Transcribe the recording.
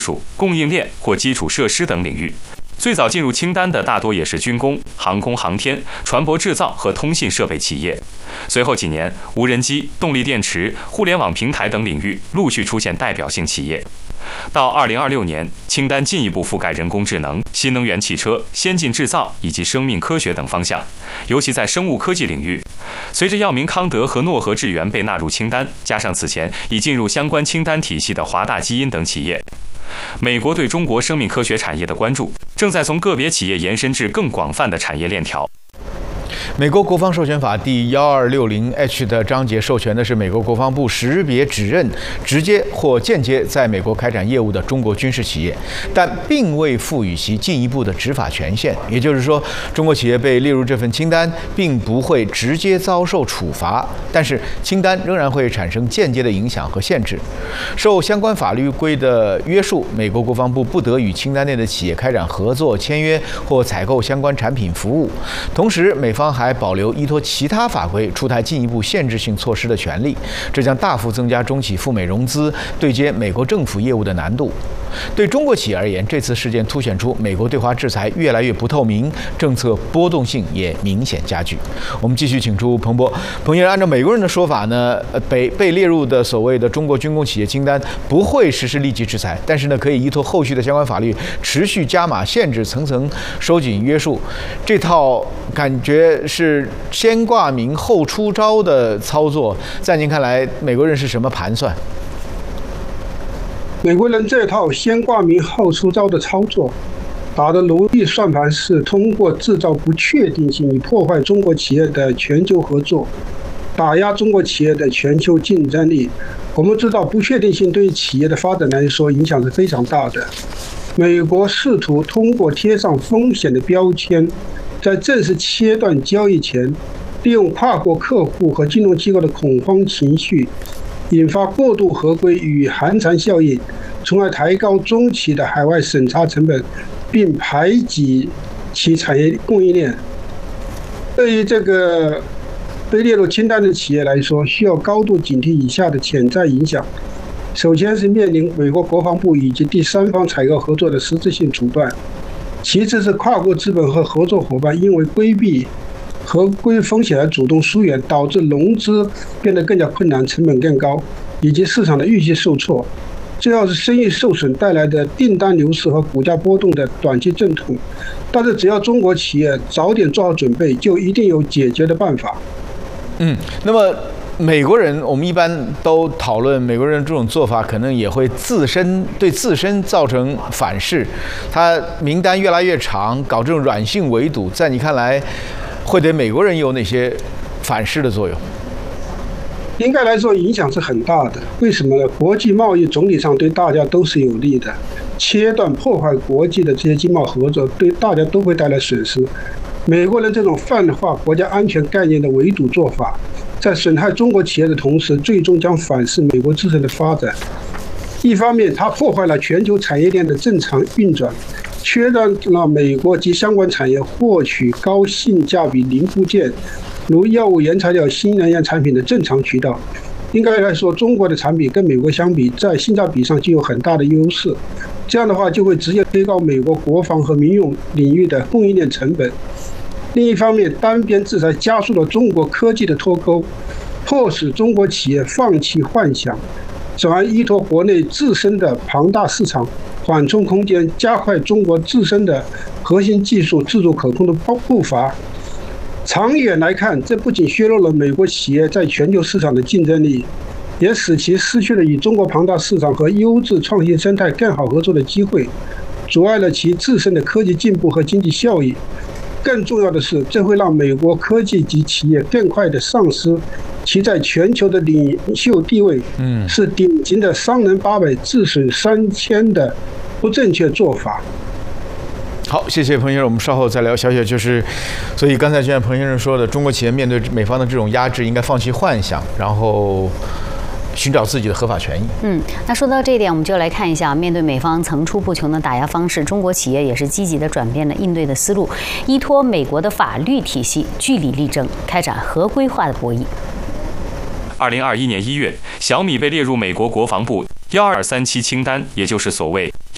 术、供应链或基础设施等领域。最早进入清单的大多也是军工、航空航天、船舶制造和通信设备企业。随后几年，无人机、动力电池、互联网平台等领域陆续出现代表性企业。到2026年，清单进一步覆盖人工智能、新能源汽车、先进制造以及生命科学等方向，尤其在生物科技领域。随着药明康德和诺和智源被纳入清单，加上此前已进入相关清单体系的华大基因等企业，美国对中国生命科学产业的关注正在从个别企业延伸至更广泛的产业链条。 美国国防授权法第1260H 的章节授权的是美国国防部识别指认直接或间接在美国开展业务的中国军事企业，但并未赋予其进一步的执法权限。也就是说，中国企业被列入这份清单，并不会直接遭受处罚，但是清单仍然会产生间接的影响和限制。受相关法律规的约束，美国国防部不得与清单内的企业开展合作、签约或采购相关产品服务。同时，美方还保留依托其他法规出台进一步限制性措施的权利，这将大幅增加中企赴美融资、对接美国政府业务的难度。对中国企业而言，这次事件凸显出美国对华制裁越来越不透明，政策波动性也明显加剧。我们继续请出彭博。彭先生，按照美国人的说法呢，被列入的所谓的中国军工企业清单不会实施立即制裁，但是呢，可以依托后续的相关法律持续加码限制，层层收紧约束。这套感觉是先挂名后出招的操作，在您看来，美国人是什么盘算？ 美国人这套先挂名后出招的操作，打的如意算盘是通过制造不确定性，以破坏中国企业的全球合作，打压中国企业的全球竞争力。我们知道，不确定性对于企业的发展来说影响是非常大的。美国试图通过贴上风险的标签，在正式切断交易前，利用跨国客户和金融机构的恐慌情绪，引发过度合规与寒蝉效应，从而抬高中企的海外审查成本，并排挤其产业供应链。对于这个被列入清单的企业来说，需要高度警惕以下的潜在影响。首先是面临美国国防部以及第三方采购合作的实质性阻断，其次是跨国资本和合作伙伴因为规避合规风险而主动疏远，导致融资变得更加困难，成本更高，以及市场的预期受挫。最后是生意受损带来的订单流失和股价波动的短期阵痛。但是只要中国企业早点做好准备，就一定有解决的办法。 那么美国人，我们一般都讨论美国人这种做法可能也会对自身造成反噬，他名单越来越长，搞这种软性围堵，在你看来会对美国人有哪些反噬的作用？ 应该来说影响是很大的。为什么呢？国际贸易总体上对大家都是有利的，切断破坏国际的这些经贸合作对大家都会带来损失。美国人这种泛化国家安全概念的围堵做法，在损害中国企业的同时，最终将反噬美国自身的发展。一方面，它破坏了全球产业链的正常运转，切断了美国及相关产业获取高性价比零部件，如药物原材料、新能源产品的正常渠道。应该来说，中国的产品跟美国相比，在性价比上具有很大的优势。这样的话，就会直接推高美国国防和民用领域的供应链成本。另一方面，单边制裁加速了中国科技的脱钩，迫使中国企业放弃幻想，转而依托国内自身的庞大市场缓冲空间，加快中国自身的核心技术自主可控的步伐。长远来看，这不仅削弱了美国企业在全球市场的竞争力，也使其失去了与中国庞大市场和优质创新生态更好合作的机会，阻碍了其自身的科技进步和经济效益。更重要的是，这会让美国科技及企业更快地丧失其在全球的领袖地位，是典型的商人800自损3000的不正确做法。 好，谢谢彭先生，我们稍后再聊。小雪就是，所以刚才就像彭先生说的，中国企业面对美方的这种压制，应该放弃幻想，然后寻找自己的合法权益。 那说到这一点，我们就来看一下，面对美方层出不穷的打压方式，中国企业也是积极地转变了应对的思路，依托美国的法律体系，据理力争，开展合规化的博弈。 2021年1月，小米被列入美国国防部1237清单，也就是所谓